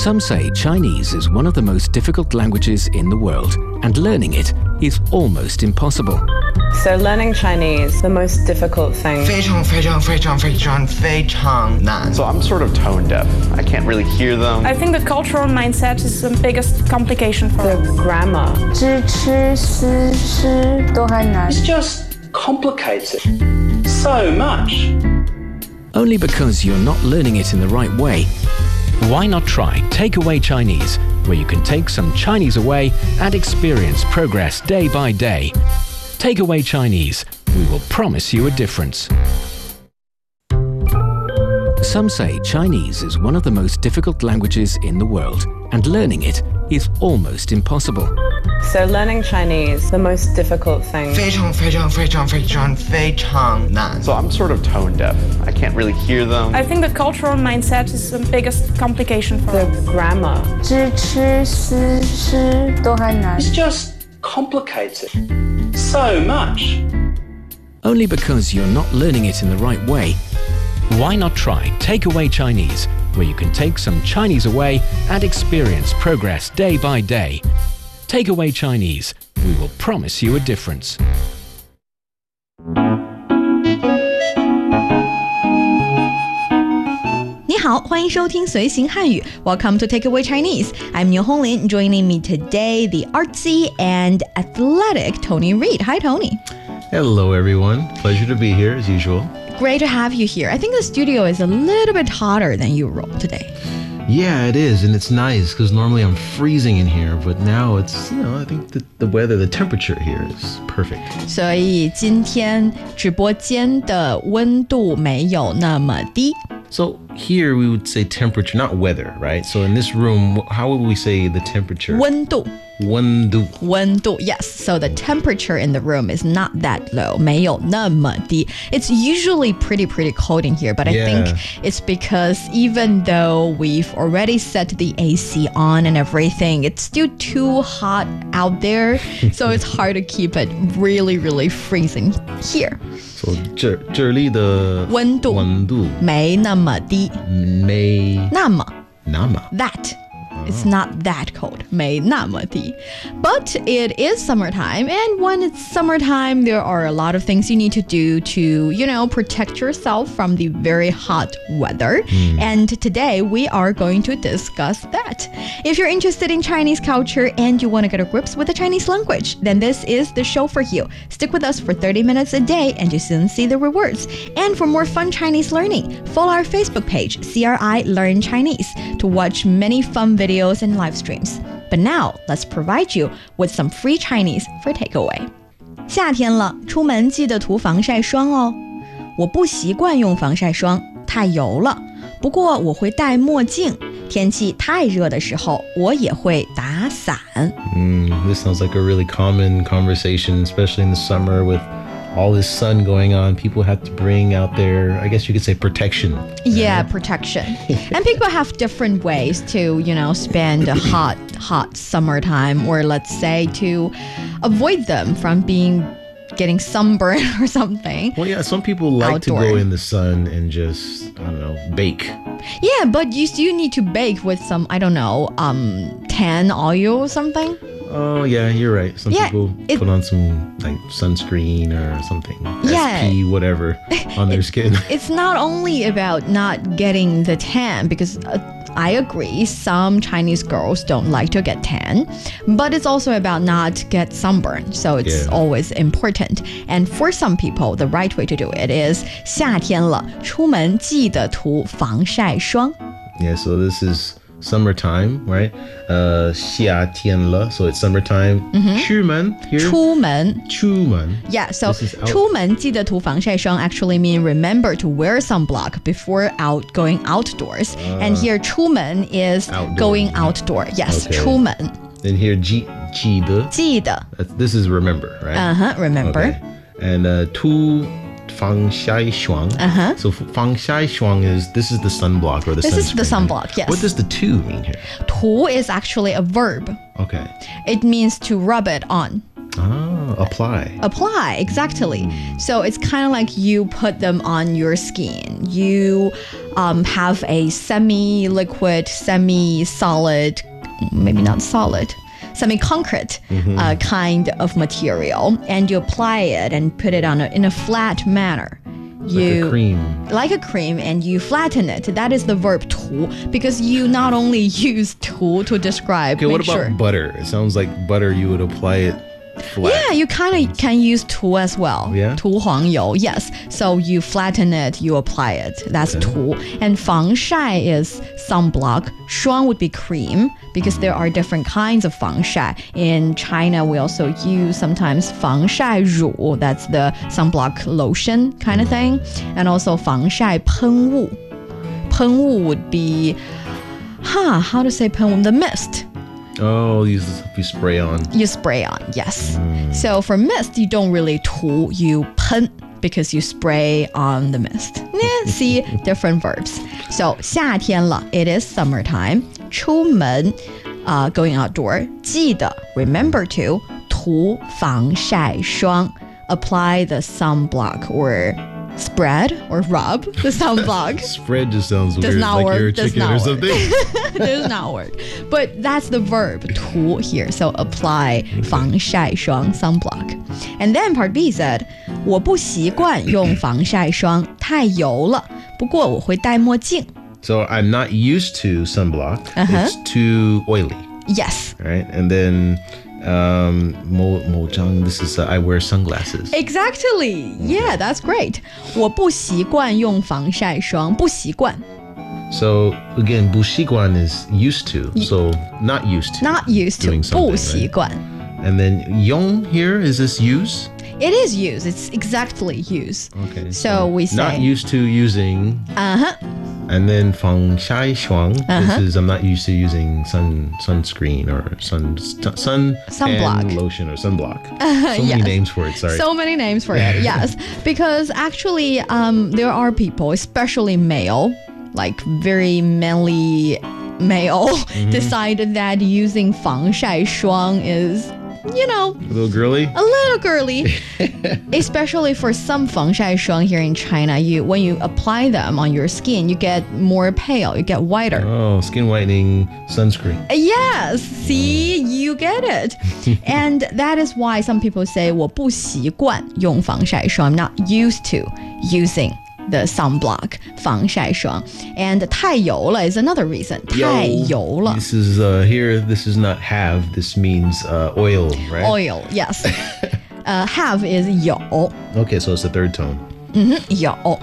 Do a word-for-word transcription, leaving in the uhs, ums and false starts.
Some say Chinese is one of the most difficult languages in the world, and learning it is almost impossible. So learning Chinese, the most difficult thing. 非常非常非常非常非常难. So I'm sort of tone deaf. I can't really hear them. I think the cultural mindset is the biggest complication for The us. grammar. 知吃思诗都还难。 It's just complicated so much. Only because you're not learning it in the right way. Why not try Takeaway Chinese, where you can take some Chinese away and experience progress day by day. Takeaway Chinese, we will promise you a difference. Some say Chinese is one of the most difficult languages in the world, and learning it is almost impossible. So learning Chinese, the most difficult thing. 非常非常非常非常非常难. So I'm sort of tone deaf. I can't really hear them. I think the cultural mindset is the biggest complication for The us. grammar. 知吃思诗都还难。 It's just complicated so much. Only because you're not learning it in the right way. Why not try Takeaway Chinese, where you can take some Chinese away and experience progress day by day. Takeaway Chinese, we will promise you a difference. 你好，欢迎收听随行汉语 Welcome to Takeaway Chinese. I'm Niu Honglin. Joining me today, the artsy and athletic Tony Reed. Hi, Tony. Hello, everyone. Pleasure to be here, as usual. Great to have you here. I think the studio is a little bit hotter than usual today. Yeah, it is, and it's nice because normally I'm freezing in here, but now it's, you know, I think the, the weather, the temperature here is perfect. 所以今天直播间的温度没有那么低。 So here we would say temperature, not weather, right? So in this room, how would we say the temperature? 温度温度. 温度 yes. So the temperature in the room is not that low. 没有那么低. It's usually pretty, pretty cold in here, but I Yeah. think it's because even though we've already set the A C on and everything, it's still too hot out there. So it's hard to keep it really, really freezing here. So 这这里的温度温度没那么低。 没那么那么 that. It's not that cold. 没那么低. But it is summertime, and when it's summertime, there are a lot of things you need to do to, you know, protect yourself from the very hot weather. And today we are going to discuss that. If you're interested in Chinese culture and you want to get to grips with the Chinese language, then this is the show for you. Stick with us for thirty minutes a day and you soon see the rewards. And for more fun Chinese learning, follow our Facebook page, C R I Learn Chinese, to watch many fun videos and live streams. But now, let's provide you with some free Chinese for takeaway. 夏天了，出门记得涂防晒霜哦。我不习惯用防晒霜，太油了。不过我会戴墨镜。天气太热的时候，我也会打伞。 Mm, this sounds like a really common conversation, especially in the summer with all this sun going on. People have to bring out their, I guess you could say, protection. Yeah, protection. And people have different ways to, you know, spend a hot, hot summertime, or let's say to avoid them from being getting sunburned or something. Well, yeah, some people like Outdoor. to go in the sun and just, I don't know, bake. Yeah, but you still need to bake with some, I don't know, um, tan oil or something. Oh, yeah, you're right. Some Yeah, people it- put on some like sunscreen or something. Yeah. S P, whatever, on their skin. It's not only about not getting the tan, because uh, I agree, some Chinese girls don't like to get tan, but it's also about not get sunburn. So it's Yeah. always important. And for some people, the right way to do it is 夏天了，出门记得涂防晒霜。 Yeah, so this is summertime, right? Uh, 夏天了, so it's summertime. 出门 here. 出门出门 Yeah, so This is out- 出门记得涂防晒霜 actually mean remember to wear sunblock before out going outdoors. And here 出门 is Outdoor. going outdoor. Yes, Okay. 出门 Then here, 记记得. 记得 That's, this is remember, right? Uh-huh, remember. Okay. And uh, 涂防晒霜. Uh-huh. So 防晒霜 is, this is the sunblock or the This is the sunscreen, sunblock, right? yes. What does the two mean here? 涂 is actually a verb. Okay. It means to rub it on. Ah, apply. Apply, exactly. So it's kind of like you put them on your skin. You um, have a semi-liquid, semi-solid, maybe not solid, semi-concrete mm-hmm. uh, kind of material, and you apply it and put it on a, in a flat manner. You, like a cream. Like a cream, and you flatten it. That is the verb 涂, because you not only use 涂 to describe. Okay, what about sure. butter? It sounds like butter, you would apply it flat. Yeah, you kind of can use 涂 as well. Yeah. 涂黄油, yes. So you flatten it, you apply it. That's okay. 涂. And 防晒 is sunblock. 霜 would be cream, because there are different kinds of 防晒. In China, we also use sometimes 防晒乳. That's the sunblock lotion kind of thing. And also 防晒喷雾. 喷雾 would be, huh, how to say 喷雾? The mist. Oh, these you spray on. You spray on, yes. Mm. So for mist, you don't really 涂, you 喷, because you spray on the mist. Yeah, see, different verbs. So 夏天了, it is summertime. 出门, uh, going outdoor. 记得, remember to, 涂防晒霜. Apply the sunblock or spread or rub the sunblock. Spread just sounds does weird, not like work, you're a does chicken not or something. does not work. But that's the verb 涂 here. So apply 防晒霜 sunblock. And then part B said, 我不习惯用防晒霜，太油了，不过我会戴墨镜。 So I'm not used to sunblock. Uh-huh. It's too oily. Yes. Right? And then um mo mojang, this is uh, I wear sunglasses. Exactly. Yeah, that's great. 我不习惯用防晒霜，不习惯。 So again, 不习惯 is used to. So not used to. Not used to. doing something, 不习惯。 right? And then yong here, is this use? It is use. It's exactly use. Okay. So we say not used to using. Uh-huh. And then 防晒霜, Uh-huh. this is I'm not used to using sun sunscreen or sun sun Sunblock. tan lotion or sunblock. Uh, so many yes. names for it. Sorry. So many names for it, yes. Because actually, um, there are people, especially male, like very manly male, mm-hmm. decided that using 防晒霜 is, you know, a little girly. A little girly. Especially for some 防晒霜 here in China, you when you apply them on your skin, you get more pale, you get whiter. Oh, skin whitening sunscreen. Yes, see, you get it. And that is why some people say 我不习惯用防晒霜. I'm not used to using the sunblock 防晒霜. And 太油了 is another reason. 太油了. This is uh, here. This is not have. This means uh, oil, right? Oil, yes. uh, have is 有. Okay, so it's the third tone. Mm-hmm, 有.